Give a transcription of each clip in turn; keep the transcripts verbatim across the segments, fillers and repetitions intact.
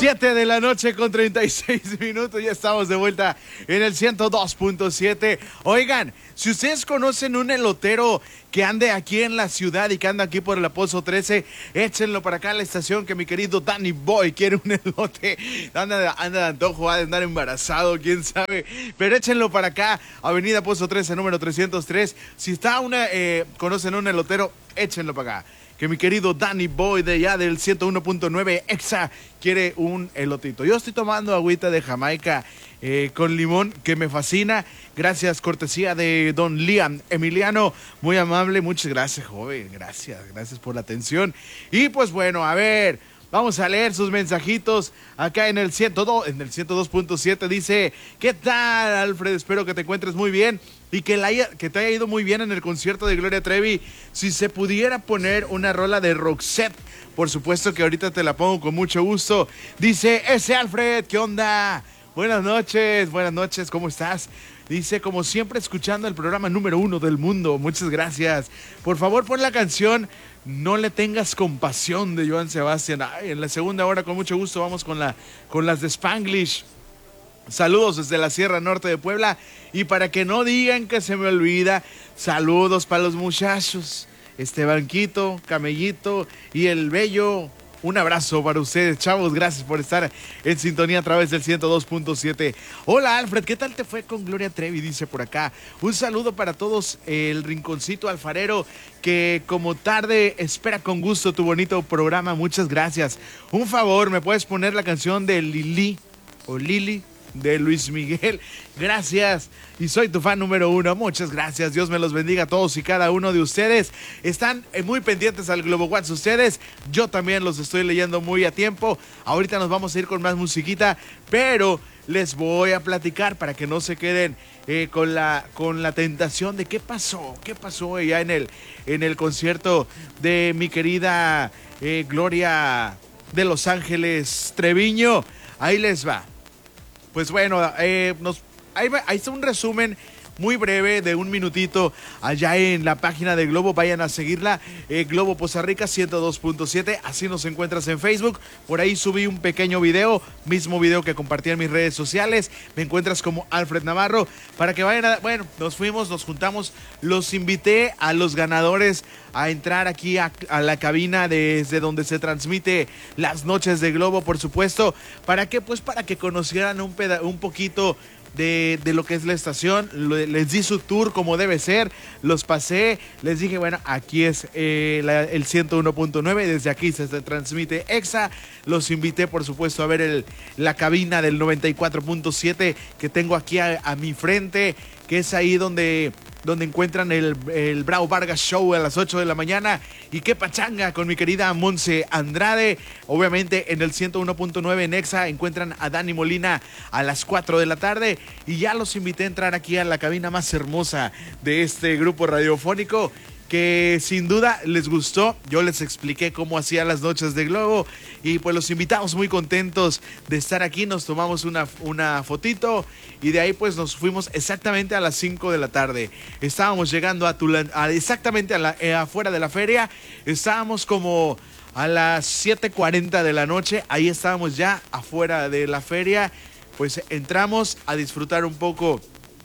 siete de la noche con treinta y seis minutos, ya estamos de vuelta en el ciento dos punto siete. Oigan, si ustedes conocen un elotero que ande aquí en la ciudad y que anda aquí por el Apozo trece, échenlo para acá a la estación, que mi querido Danny Boy quiere un elote. Anda, anda de antojo, va a andar embarazado, quién sabe. Pero échenlo para acá, Avenida Apozo trece, número trescientos tres. Si está una, eh, conocen un elotero, échenlo para acá, que mi querido Danny Boy de allá del ciento uno punto nueve Exa quiere un elotito. Yo estoy tomando agüita de Jamaica eh, con limón, que me fascina. Gracias, cortesía de don Liam Emiliano, muy amable. Muchas gracias, joven, gracias, gracias por la atención. Y pues bueno, a ver, vamos a leer sus mensajitos acá en el ciento dos, en el ciento dos punto siete. Dice: ¿qué tal, Alfred? Espero que te encuentres muy bien y que, la haya, que te haya ido muy bien en el concierto de Gloria Trevi. Si se pudiera poner una rola de Roxette, por supuesto que ahorita te la pongo con mucho gusto. Dice ese Alfred, ¿qué onda? Buenas noches, buenas noches, ¿cómo estás? Dice, como siempre, escuchando el programa número uno del mundo. Muchas gracias. Por favor, pon la canción No le tengas compasión de Joan Sebastián. Ay, en la segunda hora, con mucho gusto, vamos con, la, con las de Spanglish. Saludos desde la Sierra Norte de Puebla. Y para que no digan que se me olvida, saludos para los muchachos Estebanquito, Camellito y el Bello. Un abrazo para ustedes, chavos. Gracias por estar en sintonía a través del ciento dos punto siete. Hola, Alfred, ¿qué tal te fue con Gloria Trevi? Dice por acá. Un saludo para todos, el Rinconcito Alfarero, que como tarde espera con gusto tu bonito programa. Muchas gracias. Un favor, ¿me puedes poner la canción de Lili o Lili de Luis Miguel? Gracias, y soy tu fan número uno. Muchas gracias, Dios me los bendiga a todos y cada uno de ustedes. Están muy pendientes al Globo Watch ustedes, yo también los estoy leyendo muy a tiempo. Ahorita nos vamos a ir con más musiquita, pero les voy a platicar para que no se queden eh, con la con la tentación de qué pasó, qué pasó allá en el, en el concierto de mi querida eh, Gloria de Los Ángeles Treviño. Ahí les va. Pues bueno, eh, nos, ahí, ahí está un resumen muy breve de un minutito allá en la página de Globo. Vayan a seguirla, eh, Globo Poza Rica ciento dos punto siete, así nos encuentras en Facebook. Por ahí subí un pequeño video, mismo video que compartí en mis redes sociales. Me encuentras como Alfred Navarro, para que vayan a... Bueno, nos fuimos, nos juntamos, los invité a los ganadores a entrar aquí a, a la cabina desde donde se transmite las noches de Globo, por supuesto. ¿Para qué? Pues para que conocieran un, peda un poquito De, de lo que es la estación. Les di su tour como debe ser, los pasé, les dije, bueno, aquí es eh, la, el ciento uno punto nueve, desde aquí se, se transmite Exa. Los invité, por supuesto, a ver el, la cabina del noventa y cuatro punto siete que tengo aquí a, a mi frente, que es ahí donde, donde encuentran el, el Bravo Vargas Show a las ocho de la mañana. Y qué pachanga con mi querida Monse Andrade. Obviamente en el ciento uno punto nueve en Exa encuentran a Dani Molina a las cuatro de la tarde. Y ya los invité a entrar aquí a la cabina más hermosa de este grupo radiofónico, que sin duda les gustó. Yo les expliqué cómo hacía las noches de Globo y pues los invitamos muy contentos de estar aquí. Nos tomamos una, una fotito y de ahí pues nos fuimos exactamente a las cinco de la tarde. Estábamos llegando a, Tulan, a exactamente a la, eh, afuera de la feria. Estábamos como a las siete cuarenta de la noche. Ahí estábamos ya afuera de la feria. Pues entramos a disfrutar un poco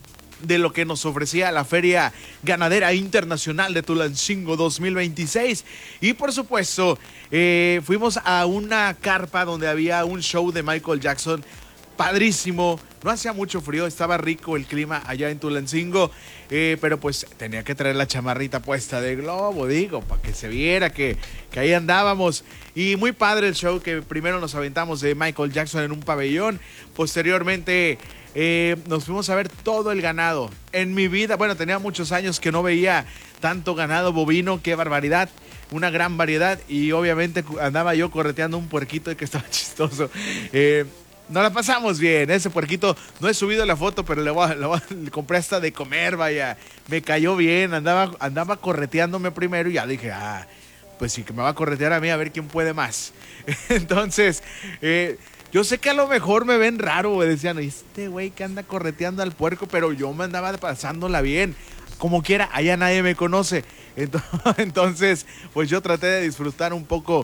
de lo que nos ofrecía la Feria Ganadera Internacional de Tulancingo dos mil veintiséis. Y por supuesto, eh, fuimos a una carpa donde había un show de Michael Jackson. Padrísimo, no hacía mucho frío, estaba rico el clima allá en Tulancingo, eh, pero pues tenía que traer la chamarrita puesta de Globo, digo, para que se viera que, que ahí andábamos. Y muy padre el show, que primero nos aventamos de Michael Jackson en un pabellón, posteriormente eh, nos fuimos a ver todo el ganado. En mi vida, bueno, tenía muchos años que no veía tanto ganado bovino, qué barbaridad. Una gran variedad, y obviamente andaba yo correteando un puerquito que estaba chistoso. Eh, Nos la pasamos bien, ese puerquito, no he subido la foto, pero le, voy a, le, voy a, le compré hasta de comer, vaya, me cayó bien, andaba, andaba correteándome primero y ya dije, ah, pues sí, que me va a corretear a mí, a ver quién puede más. Entonces, eh, yo sé que a lo mejor me ven raro, me decían, este güey que anda correteando al puerco, pero yo me andaba pasándola bien. Como quiera, allá nadie me conoce. Entonces, pues yo traté de disfrutar un poco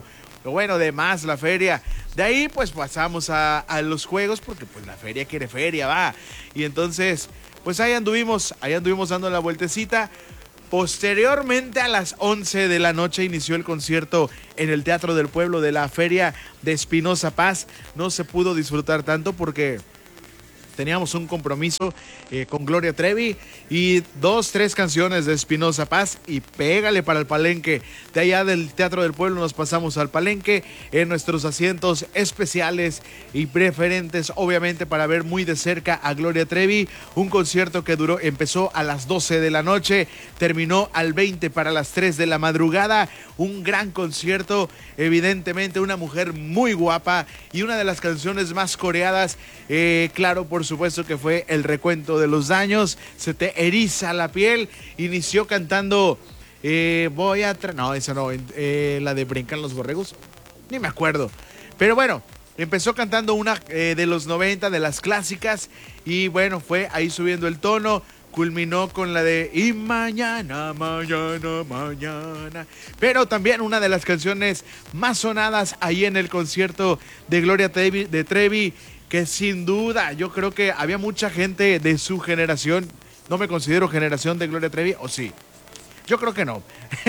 bueno, de más la feria. De ahí pues pasamos a, a los juegos porque pues la feria quiere feria, va. Y entonces pues ahí anduvimos, ahí anduvimos dando la vueltecita. Posteriormente a las once de la noche inició el concierto en el Teatro del Pueblo de la Feria de Espinosa Paz. No se pudo disfrutar tanto porque teníamos un compromiso eh, con Gloria Trevi y dos, tres canciones de Espinosa Paz y pégale para el palenque. De allá del Teatro del Pueblo nos pasamos al palenque en nuestros asientos especiales y preferentes, obviamente para ver muy de cerca a Gloria Trevi. Un concierto que duró, empezó a las doce de la noche, terminó al veinte para las tres de la madrugada. Un gran concierto, evidentemente una mujer muy guapa y una de las canciones más coreadas, eh, claro, por supuesto que fue El Recuento de los Daños. Se te eriza la piel. Inició cantando eh, voy a tra no, esa no, eh, la de Brincan los Borregos, ni me acuerdo, pero bueno, empezó cantando una eh, de los noventa, de las clásicas, y bueno, fue ahí subiendo el tono. Culminó con la de Y mañana, mañana, mañana. Pero también una de las canciones más sonadas ahí en el concierto de Gloria Trevi, de Trevi, que sin duda yo creo que había mucha gente de su generación. No me considero generación de Gloria Trevi, ¿o sí? Yo creo que no.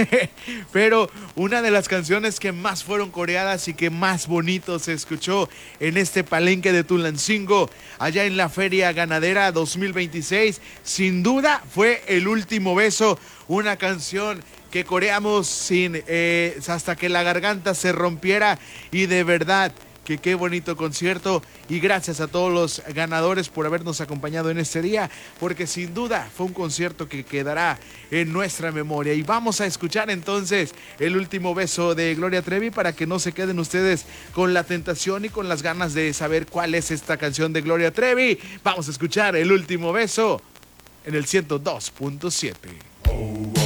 Pero una de las canciones que más fueron coreadas y que más bonito se escuchó en este palenque de Tulancingo, allá en la Feria Ganadera dos mil veintiséis, sin duda fue El Último Beso, una canción que coreamos sin eh, hasta que la garganta se rompiera, y de verdad que qué bonito concierto, y gracias a todos los ganadores por habernos acompañado en este día, porque sin duda fue un concierto que quedará en nuestra memoria. Y vamos a escuchar entonces El Último Beso de Gloria Trevi para que no se queden ustedes con la tentación y con las ganas de saber cuál es esta canción de Gloria Trevi. Vamos a escuchar El Último Beso en el ciento dos punto siete.